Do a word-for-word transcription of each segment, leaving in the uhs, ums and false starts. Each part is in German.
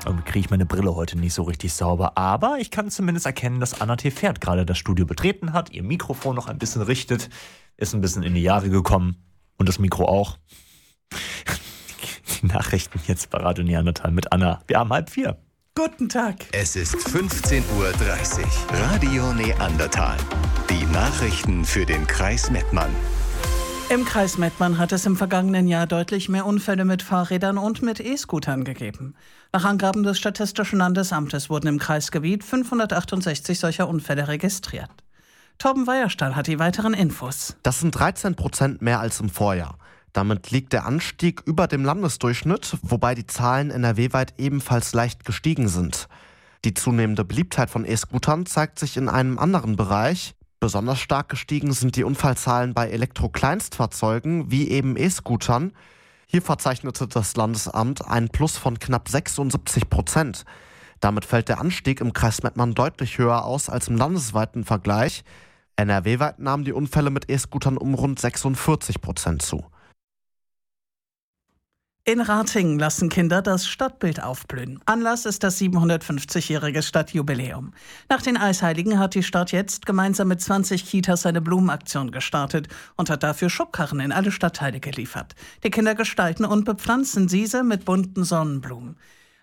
Irgendwie kriege ich meine Brille heute nicht so richtig sauber. Aber ich kann zumindest erkennen, dass Anna T. Pferd gerade das Studio betreten hat, ihr Mikrofon noch ein bisschen richtet, ist ein bisschen in die Jahre gekommen und das Mikro auch. Die Nachrichten jetzt bei Radio Neandertal mit Anna. Wir haben halb vier. Guten Tag. Es ist fünfzehn Uhr dreißig. Radio Neandertal. Die Nachrichten für den Kreis Mettmann. Im Kreis Mettmann hat es im vergangenen Jahr deutlich mehr Unfälle mit Fahrrädern und mit E-Scootern gegeben. Nach Angaben des Statistischen Landesamtes wurden im Kreisgebiet fünfhundertachtundsechzig solcher Unfälle registriert. Torben Weierstahl hat die weiteren Infos. Das sind dreizehn Prozent mehr als im Vorjahr. Damit liegt der Anstieg über dem Landesdurchschnitt, wobei die Zahlen N R W-weit ebenfalls leicht gestiegen sind. Die zunehmende Beliebtheit von E-Scootern zeigt sich in einem anderen Bereich. Besonders stark gestiegen sind die Unfallzahlen bei Elektro-Kleinstfahrzeugen wie eben E-Scootern. Hier verzeichnete das Landesamt einen Plus von knapp sechsundsiebzig Prozent. Damit fällt der Anstieg im Kreis Mettmann deutlich höher aus als im landesweiten Vergleich. N R W-weit nahmen die Unfälle mit E-Scootern um rund sechsundvierzig Prozent zu. In Ratingen lassen Kinder das Stadtbild aufblühen. Anlass ist das siebenhundertfünfzigjährige Stadtjubiläum. Nach den Eisheiligen hat die Stadt jetzt gemeinsam mit zwanzig Kitas eine Blumenaktion gestartet und hat dafür Schubkarren in alle Stadtteile geliefert. Die Kinder gestalten und bepflanzen diese mit bunten Sonnenblumen.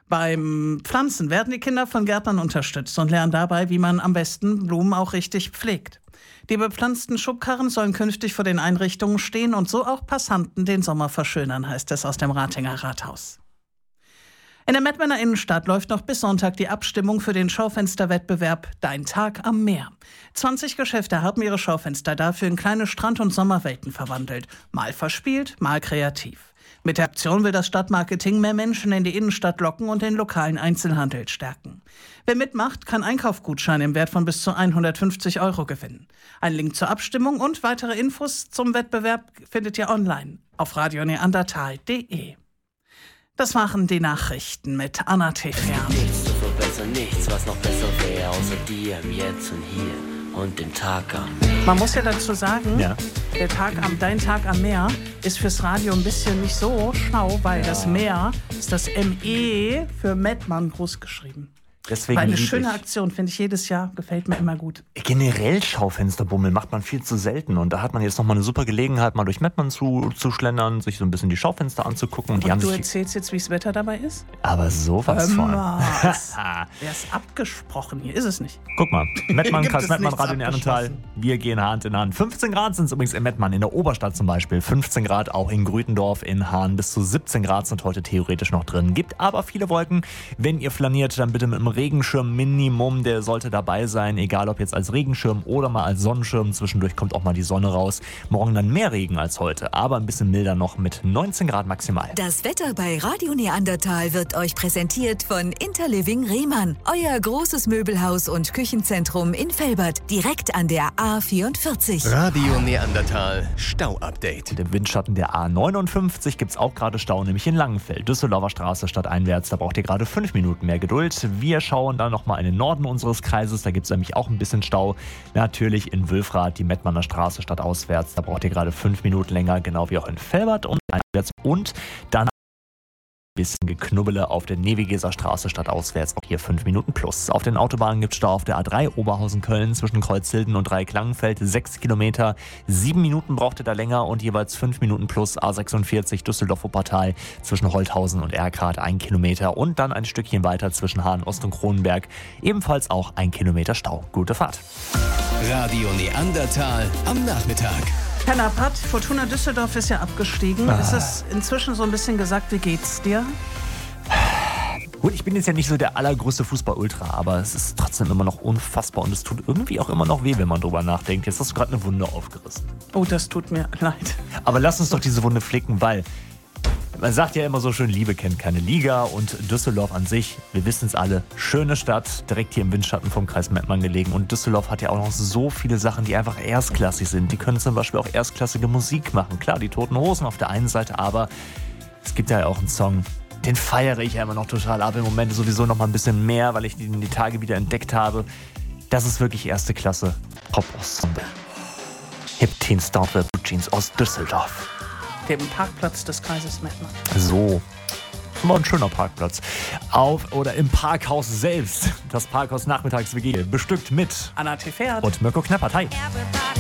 Beim Pflanzen werden die Kinder von Gärtnern unterstützt und lernen dabei, wie man am besten Blumen auch richtig pflegt. Die bepflanzten Schubkarren sollen künftig vor den Einrichtungen stehen und so auch Passanten den Sommer verschönern, heißt es aus dem Ratinger Rathaus. In der Mettmanner Innenstadt läuft noch bis Sonntag die Abstimmung für den Schaufensterwettbewerb Dein Tag am Meer. zwanzig Geschäfte haben ihre Schaufenster dafür in kleine Strand- und Sommerwelten verwandelt. Mal verspielt, mal kreativ. Mit der Aktion will das Stadtmarketing mehr Menschen in die Innenstadt locken und den lokalen Einzelhandel stärken. Wer mitmacht, kann Einkaufsgutscheine im Wert von bis zu hundertfünfzig Euro gewinnen. Ein Link zur Abstimmung und weitere Infos zum Wettbewerb findet ihr online auf radio neandertal punkt de. Das waren die Nachrichten mit Anna T. Pferd. Nichts zu verbessern, nichts, was noch besser wäre, außer dir im Jetzt und Hier und dem Tag am Meer. Man muss ja dazu sagen, Ja. der Tag am, Dein Tag am Meer ist fürs Radio ein bisschen nicht so schlau, weil ja. das Meer ist das M E für Mettmann groß geschrieben. Deswegen War eine lieb schöne ich. Aktion, finde ich jedes Jahr, gefällt mir immer gut. Generell Schaufensterbummel macht man viel zu selten und da hat man jetzt nochmal eine super Gelegenheit, mal durch Mettmann zu, zu schlendern, sich so ein bisschen die Schaufenster anzugucken. Und die Und haben du sich, erzählst jetzt, wie das Wetter dabei ist? aber sowas von. Was? Wer ist abgesprochen hier? Ist es nicht. Guck mal, Mettmann, Gibt Kreis es Mettmann, nichts Radio Neandertal, abgeschlossen. wir gehen Hand in Hand. fünfzehn Grad sind es übrigens in Mettmann, in der Oberstadt zum Beispiel. fünfzehn Grad auch in Grütendorf, in Hahn. Bis zu siebzehn Grad sind heute theoretisch noch drin. Gibt aber viele Wolken. Wenn ihr flaniert, dann bitte mit einem Regenschirm Minimum. Der sollte dabei sein, egal ob jetzt als Regenschirm oder mal als Sonnenschirm. Zwischendurch kommt auch mal die Sonne raus. Morgen dann mehr Regen als heute, aber ein bisschen milder noch mit neunzehn Grad maximal. Das Wetter bei Radio Neandertal wird euch präsentiert von Interliving Rehmann. Euer großes Möbelhaus und Küchenzentrum in Velbert, direkt an der A vierundvierzig. Radio Neandertal Stau-Update. Im Windschatten der A neunundfünfzig gibt es auch gerade Stau, nämlich in Langenfeld. Düsseldorfer Straße stadteinwärts, da braucht ihr gerade fünf Minuten mehr Geduld. Wir schauen dann nochmal in den Norden unseres Kreises, da gibt es nämlich auch ein bisschen Stau. Natürlich in Wülfrath, die Mettmanner Straße stadtauswärts, da braucht ihr gerade fünf Minuten länger, genau wie auch in Velbert und einwärts. Und dann ein bisschen Geknubbele auf der Nevigeser Straße stadtauswärts, auch hier fünf Minuten plus. Auf den Autobahnen gibt es Stau auf der A drei Oberhausen-Köln zwischen Kreuzhilden und Dreiecklangenfeld, sechs Kilometer. Sieben Minuten braucht ihr da länger und jeweils fünf Minuten plus. A sechsundvierzig Düsseldorf-Wuppertal zwischen Holthausen und Erkrath, ein Kilometer. Und dann ein Stückchen weiter zwischen Hahn-Ost und Kronenberg, ebenfalls auch ein Kilometer Stau. Gute Fahrt. Radio Neandertal am Nachmittag. Herr Nappert, Fortuna Düsseldorf ist ja abgestiegen. Ah. Ist es inzwischen so ein bisschen gesagt, wie geht's dir? Gut, ich bin jetzt ja nicht so der allergrößte Fußball-Ultra, aber es ist trotzdem immer noch unfassbar und es tut irgendwie auch immer noch weh, wenn man drüber nachdenkt. Jetzt hast du gerade eine Wunde aufgerissen. Oh, das tut mir leid. Aber lass uns doch diese Wunde flicken, weil man sagt ja immer so schön, Liebe kennt keine Liga und Düsseldorf an sich, wir wissen es alle, schöne Stadt, direkt hier im Windschatten vom Kreis Mettmann gelegen und Düsseldorf hat ja auch noch so viele Sachen, die einfach erstklassig sind. Die können zum Beispiel auch erstklassige Musik machen. Klar, die Toten Hosen auf der einen Seite, aber es gibt ja auch einen Song, den feiere ich ja immer noch total ab. Im Moment sowieso noch mal ein bisschen mehr, weil ich den die Tage wieder entdeckt habe. Das ist wirklich erste Klasse Pop-Ensemble. Hip Teen Startwear Blue Jeans aus Düsseldorf. Dem Parkplatz des Kreises Mettmann. So. War ein schöner Parkplatz. Auf oder im Parkhaus selbst. Das Parkhaus Nachmittags-W G. Bestückt mit Anna T. Pferd und Mirko Knappert. Hi. Everybody